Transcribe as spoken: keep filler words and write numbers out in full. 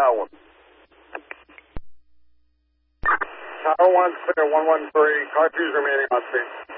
Tower. Tower one clear, one one three. Car two's remaining on scene.